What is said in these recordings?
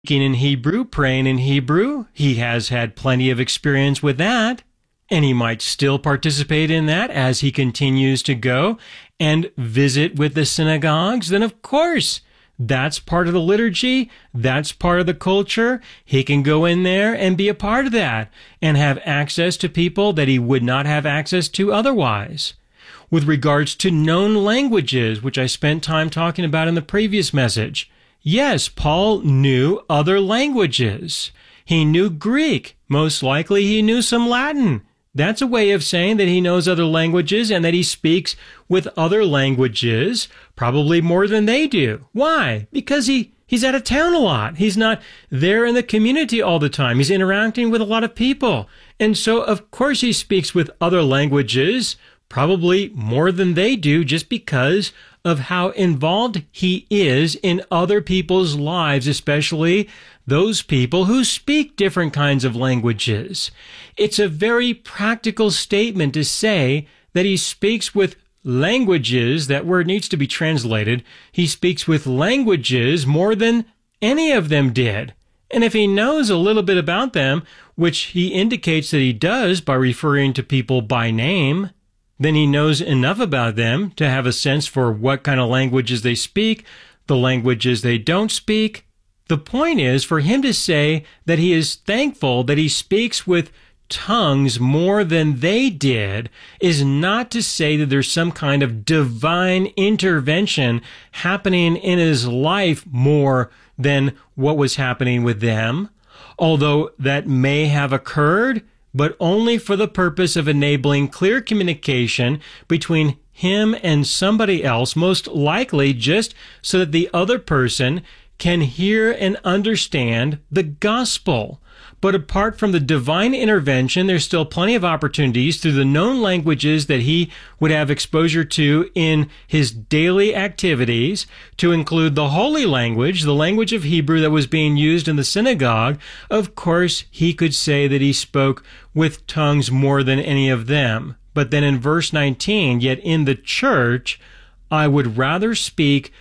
speaking in Hebrew, praying in Hebrew. He has had plenty of experience with that, and he might still participate in that as he continues to go and visit with the synagogues. Then, of course, that's part of the liturgy. That's part of the culture. He can go in there and be a part of that and have access to people that he would not have access to otherwise. With regards to known languages, which I spent time talking about in the previous message, yes, Paul knew other languages. He knew Greek. Most likely he knew some Latin. That's a way of saying that he knows other languages and that he speaks with other languages, probably more than they do. Why? Because he's out of town a lot. He's not there in the community all the time. He's interacting with a lot of people. And so, of course, he speaks with other languages, probably more than they do, just because of how involved he is in other people's lives, especially those people who speak different kinds of languages. It's a very practical statement to say that he speaks with languages, that word needs to be translated. He speaks with languages more than any of them did. And if he knows a little bit about them, which he indicates that he does by referring to people by name, then he knows enough about them to have a sense for what kind of languages they speak, the languages they don't speak. The point is for him to say that he is thankful that he speaks with tongues more than they did is not to say that there's some kind of divine intervention happening in his life more than what was happening with them, although that may have occurred, but only for the purpose of enabling clear communication between him and somebody else, most likely just so that the other person can hear and understand the gospel. But apart from the divine intervention, there's still plenty of opportunities through the known languages that he would have exposure to in his daily activities to include the holy language, the language of Hebrew that was being used in the synagogue. Of course, he could say that he spoke with tongues more than any of them. But then in verse 19, yet in the church, I would rather speak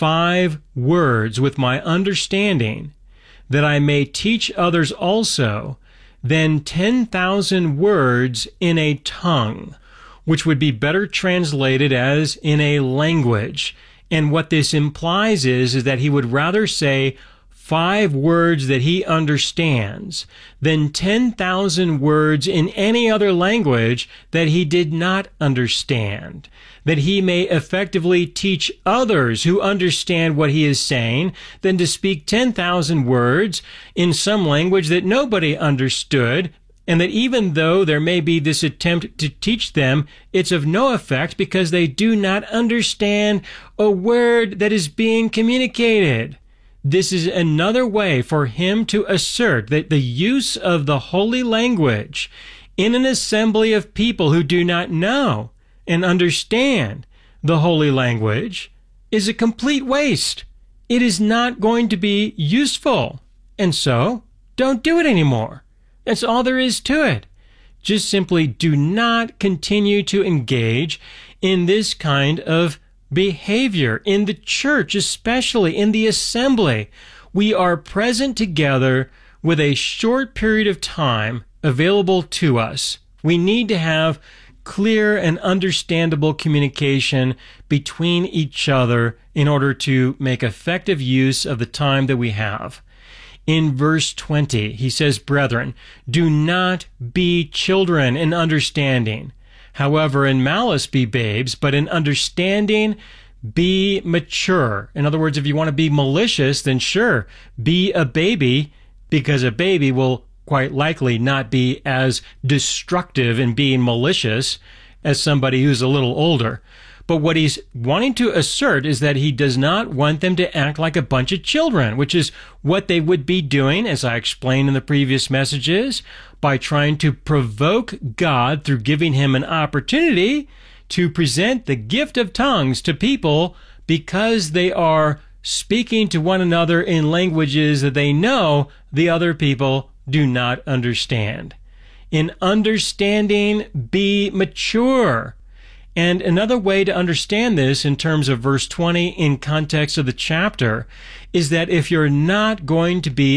5 words with my understanding, that I may teach others also, than 10,000 words in a tongue, which would be better translated as in a language. And what this implies is that he would rather say 5 words that he understands than 10,000 words in any other language that he did not understand, that he may effectively teach others who understand what he is saying than to speak 10,000 words in some language that nobody understood, and that even though there may be this attempt to teach them, it's of no effect because they do not understand a word that is being communicated. This is another way for him to assert that the use of the holy language in an assembly of people who do not know and understand the holy language is a complete waste. It is not going to be useful. And so, don't do it anymore. That's all there is to it. Just simply do not continue to engage in this kind of behavior in the church, especially in the assembly. We are present together with a short period of time available to us. We need to have clear and understandable communication between each other in order to make effective use of the time that we have. In verse 20, he says, brethren, do not be children in understanding. However, in malice be babes, but in understanding be mature. In other words, if you want to be malicious, then sure, be a baby, because a baby will quite likely not be as destructive in being malicious as somebody who's a little older. But what he's wanting to assert is that he does not want them to act like a bunch of children, which is what they would be doing, as I explained in the previous messages, by trying to provoke God through giving him an opportunity to present the gift of tongues to people because they are speaking to one another in languages that they know the other people do not understand. In understanding, be mature. And another way to understand this in terms of verse 20 in context of the chapter is that if you're not going to be